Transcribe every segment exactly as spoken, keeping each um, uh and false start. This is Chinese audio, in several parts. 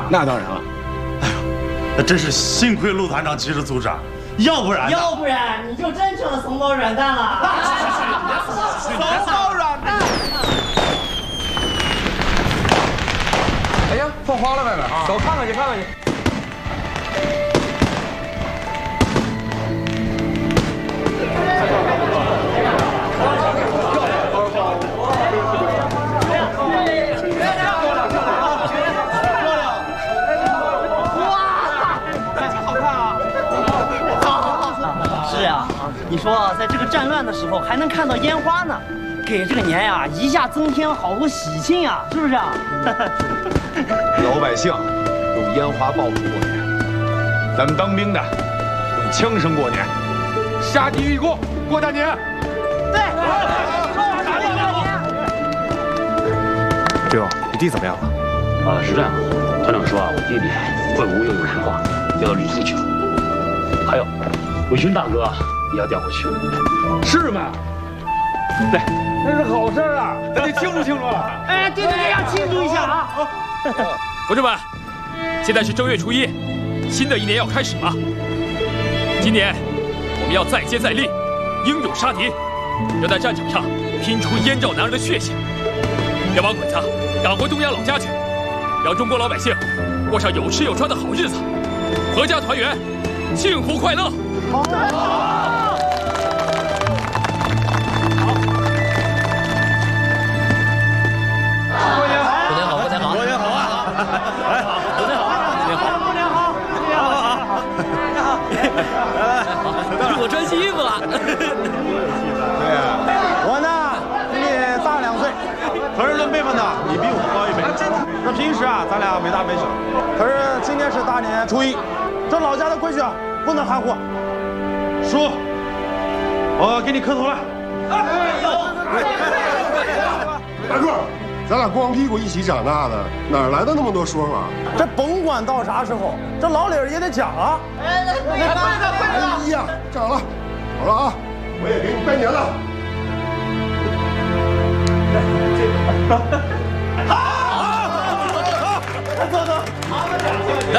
那当然了。 哎呦，那真是幸亏陆团长及时阻止，要不然要不然你就真成了怂包软蛋了。 怂包软蛋！ 哎呀，放花了外面，走看看去，看看去。 你说，在这个战乱的时候还能看到烟花呢，给这个年呀一下增添好多喜庆呀，是不是啊？ 老百姓用烟花爆竹过年，咱们当兵的用枪声过年，杀敌一过过大年。 对。 志勇，你弟怎么样了？ 啊，是这样，团长说啊，我弟弟怪物又有人化，调到旅宿去了。还有，伟勋大哥。 也要调回去， 是吗？对，那是好事啊，咱得庆祝庆祝了。 哎，对对对，要庆祝一下啊！ 同志们，现在是正月初一，新的一年要开始了。今年我们要再接再厉，英勇杀敌，要在战场上拼出燕赵男儿的血性，要把鬼子赶回东亚老家去，让中国老百姓过上有吃有穿的好日子，阖家团圆，幸福快乐。好。 我穿新衣服了。 对呀，我呢比你大两岁，可是论辈分呢，你比我高一辈。那平时啊，咱俩没大没小。可是今天是大年初一，这老家的规矩啊，不能含糊。叔，我给你磕头了。哎呦！ 大个，咱俩光屁股一起长大的，哪来的那么多说法？ 这甭管到啥时候，这老理儿也得讲啊。 哎，来，跪着，跪着，跪着！ 哎呀，长了，好了啊，我也给你拜年了。 好，好，走走， 来，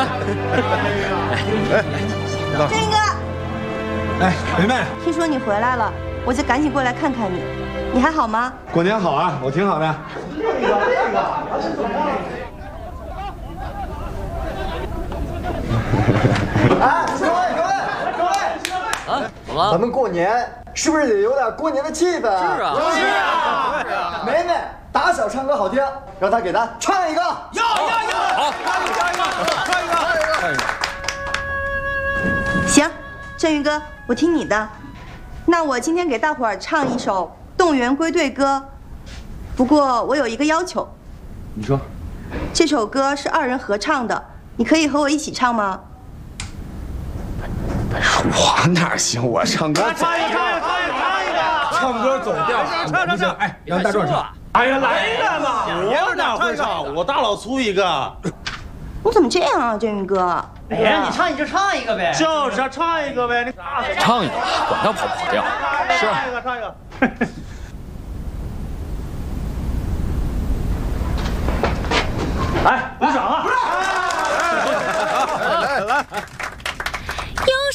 来，振哥， 哎，梅梅， 听说你回来了，我就赶紧过来看看你。你还好吗？ 过年好啊，我挺好的。 哎，各位各位各位， 啊，怎么了？ 咱们过年是不是得有点过年的气氛？ 是啊， 是啊，是啊。梅梅打小唱歌好听，让她给咱唱一个。 要要要！好， 唱一个，唱一个，唱一个，唱一个。 行，振宇哥，我听你的。那我今天给大伙儿唱一首《动员归队歌》，不过我有一个要求。 你说。 这首歌是二人合唱的，你可以和我一起唱吗？ 我哪行？我唱歌走唱一个，唱一个，唱一个， 唱歌走调， 唱唱唱！ 哎，让大壮唱。 哎呀，来人嘛！我哪会唱？我大老粗一个。 你怎么这样啊，振宇哥？ 哎呀，你唱你就唱一个呗。 就是啊，唱一个呗。你唱一个，管他跑不跑调。 是，唱一个，唱一个。哎，鼓掌啊！来来来。 有